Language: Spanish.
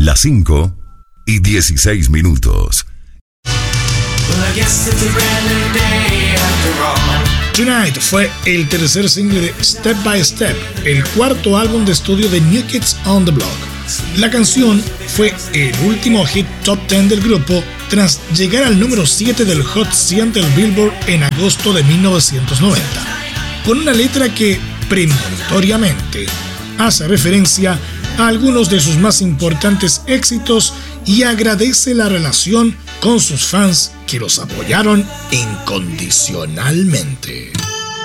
Las 5:16. Tonight fue el tercer single de Step by Step, el cuarto álbum de estudio de New Kids on the Block. La canción fue el último hit top 10 del grupo tras llegar al número 7 del Hot 100 del Billboard en agosto de 1990, con una letra que premonitoriamente hace referencia a algunos de sus más importantes éxitos y agradece la relación con sus fans que los apoyaron incondicionalmente.